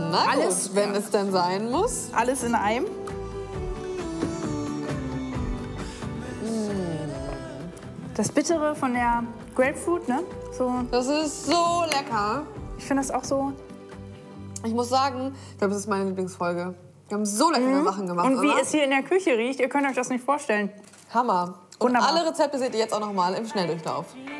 Na alles, gut, wenn es denn sein muss. Alles in einem. Das Bittere von der Grapefruit, ne? So, Das ist so lecker. ich finde das auch so. Ich muss sagen, ich glaube, das ist meine Lieblingsfolge. Wir haben so leckere Sachen gemacht. Und wie oder? es hier in der Küche riecht, ihr könnt euch das nicht vorstellen. Hammer. Und Wunderbar. alle Rezepte seht ihr jetzt auch noch mal im Schnelldurchlauf.